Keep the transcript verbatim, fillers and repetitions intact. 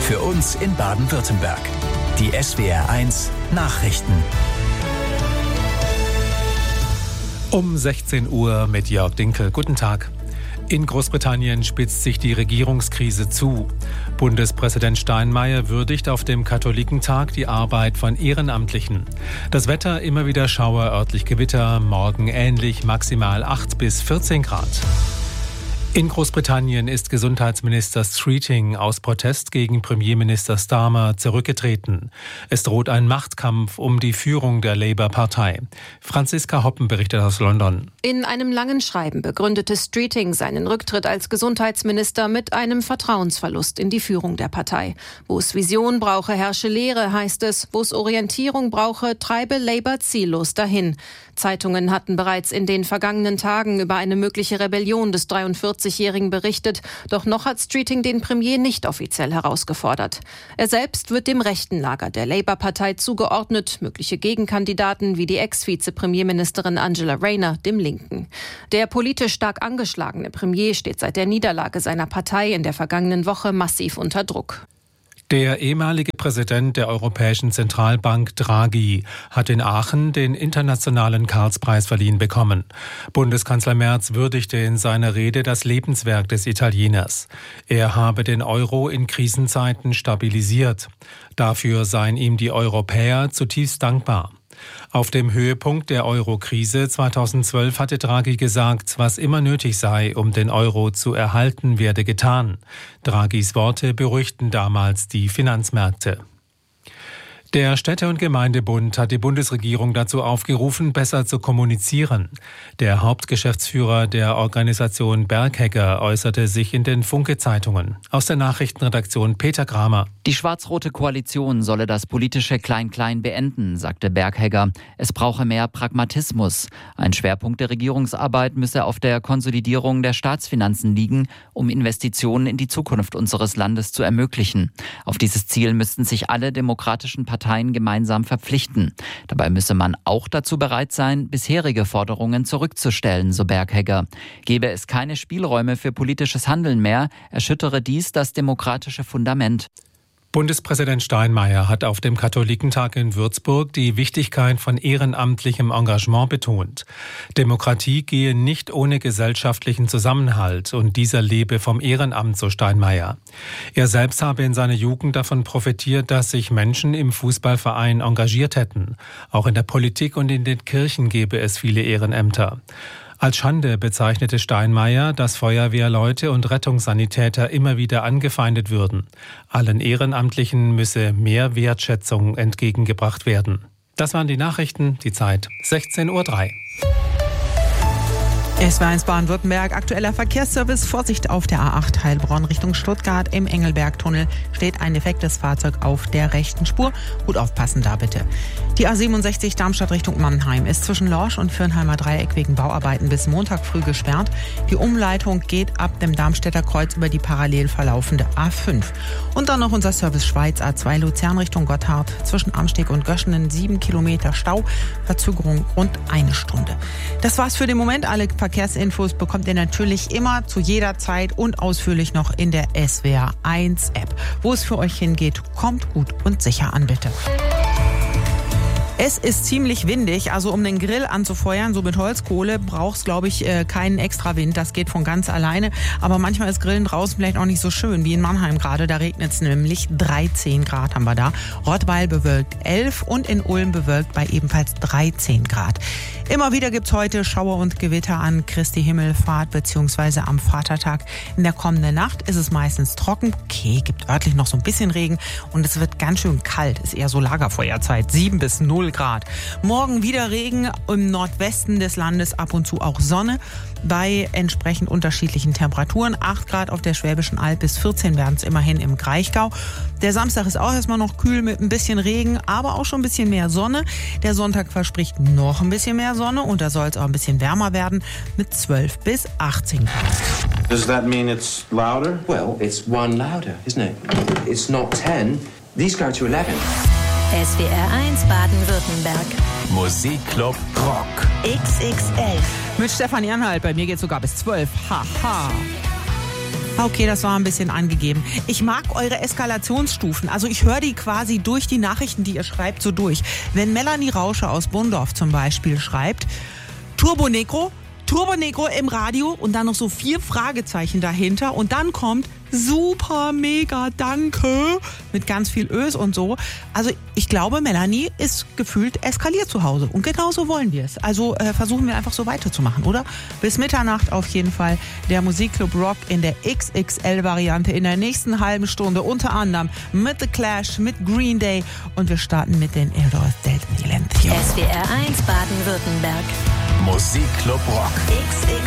Für uns in Baden-Württemberg. Die S W R eins Nachrichten. Um sechzehn Uhr mit Jörg Dinkel. Guten Tag. In Großbritannien spitzt sich die Regierungskrise zu. Bundespräsident Steinmeier würdigt auf dem Katholikentag die Arbeit von Ehrenamtlichen. Das Wetter immer wieder Schauer, örtlich Gewitter, morgen ähnlich, maximal acht bis vierzehn Grad. In Großbritannien ist Gesundheitsminister Streeting aus Protest gegen Premierminister Starmer zurückgetreten. Es droht ein Machtkampf um die Führung der Labour-Partei. Franziska Hoppen berichtet aus London. In einem langen Schreiben begründete Streeting seinen Rücktritt als Gesundheitsminister mit einem Vertrauensverlust in die Führung der Partei. Wo es Vision brauche, herrsche Lehre, heißt es. Wo es Orientierung brauche, treibe Labour ziellos dahin. Zeitungen hatten bereits in den vergangenen Tagen über eine mögliche Rebellion des dreiundvierzigjährigen berichtet. Doch noch hat Streeting den Premier nicht offiziell herausgefordert. Er selbst wird dem rechten Lager der Labour-Partei zugeordnet. Mögliche Gegenkandidaten wie die Ex-Vize-Premierministerin Angela Rayner, dem Linken. Der politisch stark angeschlagene Premier steht seit der Niederlage seiner Partei in der vergangenen Woche massiv unter Druck. Der ehemalige Präsident der Europäischen Zentralbank Draghi hat in Aachen den internationalen Karlspreis verliehen bekommen. Bundeskanzler Merz würdigte in seiner Rede das Lebenswerk des Italieners. Er habe den Euro in Krisenzeiten stabilisiert. Dafür seien ihm die Europäer zutiefst dankbar. Auf dem Höhepunkt der Euro-Krise zweitausendzwölf hatte Draghi gesagt, was immer nötig sei, um den Euro zu erhalten, werde getan. Draghis Worte beruhigten damals die Finanzmärkte. Der Städte- und Gemeindebund hat die Bundesregierung dazu aufgerufen, besser zu kommunizieren. Der Hauptgeschäftsführer der Organisation Berghegger äußerte sich in den Funke-Zeitungen. Aus der Nachrichtenredaktion Peter Kramer. Die schwarz-rote Koalition solle das politische Klein-Klein beenden, sagte Berghegger. Es brauche mehr Pragmatismus. Ein Schwerpunkt der Regierungsarbeit müsse auf der Konsolidierung der Staatsfinanzen liegen, um Investitionen in die Zukunft unseres Landes zu ermöglichen. Auf dieses Ziel müssten sich alle demokratischen Parteien Parteien gemeinsam verpflichten. Dabei müsse man auch dazu bereit sein, bisherige Forderungen zurückzustellen, so Berghegger. Gäbe es keine Spielräume für politisches Handeln mehr, erschüttere dies das demokratische Fundament. Bundespräsident Steinmeier hat auf dem Katholikentag in Würzburg die Wichtigkeit von ehrenamtlichem Engagement betont. Demokratie gehe nicht ohne gesellschaftlichen Zusammenhalt und dieser lebe vom Ehrenamt, so Steinmeier. Er selbst habe in seiner Jugend davon profitiert, dass sich Menschen im Fußballverein engagiert hätten. Auch in der Politik und in den Kirchen gebe es viele Ehrenämter. Als Schande bezeichnete Steinmeier, dass Feuerwehrleute und Rettungssanitäter immer wieder angefeindet würden. Allen Ehrenamtlichen müsse mehr Wertschätzung entgegengebracht werden. Das waren die Nachrichten, die Zeit sechzehn Uhr drei. S W R eins Baden-Württemberg, aktueller Verkehrsservice, Vorsicht auf der A acht Heilbronn Richtung Stuttgart. Im Engelbergtunnel steht ein defektes Fahrzeug auf der rechten Spur. Gut aufpassen da bitte. Die A siebenundsechzig Darmstadt Richtung Mannheim ist zwischen Lorsch und Fürnheimer Dreieck wegen Bauarbeiten bis Montag früh gesperrt. Die Umleitung geht ab dem Darmstädter Kreuz über die parallel verlaufende A fünf. Und dann noch unser Service Schweiz, A zwei Luzern Richtung Gotthard. Zwischen Amsteg und Göschenen sieben Kilometer Stau, Verzögerung rund eine Stunde. Das war's für den Moment. Alle Verkehrsinfos bekommt ihr natürlich immer zu jeder Zeit und ausführlich noch in der S W R eins App. Wo es für euch hingeht, kommt gut und sicher an, bitte. Es ist ziemlich windig, also um den Grill anzufeuern, so mit Holzkohle, brauchst glaube ich äh, keinen extra Wind, das geht von ganz alleine. Aber manchmal ist Grillen draußen vielleicht auch nicht so schön, wie in Mannheim gerade, da regnet es nämlich, dreizehn Grad haben wir da. Rottweil bewölkt elf und in Ulm bewölkt bei ebenfalls dreizehn Grad. Immer wieder gibt's heute Schauer und Gewitter an Christi Himmelfahrt bzw. am Vatertag. In der kommenden Nacht ist es meistens trocken, okay, gibt örtlich noch so ein bisschen Regen und es wird ganz schön kalt, ist eher so Lagerfeuerzeit, sieben bis null Grad. Morgen wieder Regen, im Nordwesten des Landes ab und zu auch Sonne bei entsprechend unterschiedlichen Temperaturen. acht Grad auf der Schwäbischen Alb, bis vierzehn werden es immerhin im Kraichgau. Der Samstag ist auch erstmal noch kühl mit ein bisschen Regen, aber auch schon ein bisschen mehr Sonne. Der Sonntag verspricht noch ein bisschen mehr Sonne und da soll es auch ein bisschen wärmer werden mit zwölf bis achtzehn Grad. Does that mean it's louder? Well, it's one louder, isn't it? It's not ten. These go to eleven. S W R eins Baden-Württemberg. Musikclub Rock. X X L. Mit Stefanie Anhalt, bei mir geht's sogar bis zwölf. Haha. Okay, das war ein bisschen angegeben. Ich mag eure Eskalationsstufen. Also ich höre die quasi durch die Nachrichten, die ihr schreibt, so durch. Wenn Melanie Rauscher aus Bundorf zum Beispiel schreibt, Turbo Negro, Turbo Negro im Radio und dann noch so vier Fragezeichen dahinter und dann kommt super, mega, danke mit ganz viel Ös und so. Also ich glaube, Melanie ist gefühlt eskaliert zu Hause und genau so wollen wir es. Also äh, versuchen wir einfach so weiterzumachen, oder? Bis Mitternacht auf jeden Fall der Musikclub Rock in der X X L-Variante in der nächsten halben Stunde, unter anderem mit The Clash, mit Green Day und wir starten mit den Eros del Silencio. S W R eins Baden-Württemberg. Musikclub Rock. X X